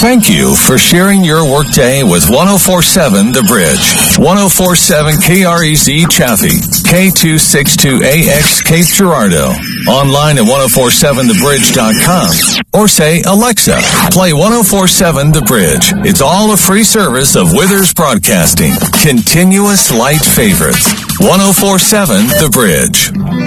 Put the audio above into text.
Thank you for sharing your workday with 1047 The Bridge. 1047 KREZ Chaffee, K262AX Cape Girardeau. Online at 1047thebridge.com. Or say, Alexa, play 1047 The Bridge. It's all a free service of Withers Broadcasting. Continuous light favorites. 1047 The Bridge.